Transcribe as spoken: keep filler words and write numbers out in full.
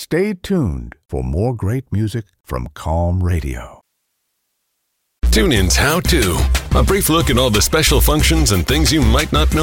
Stay tuned for more great music from Calm Radio. TuneIn's How To. A brief look at all the special functions and things you might not know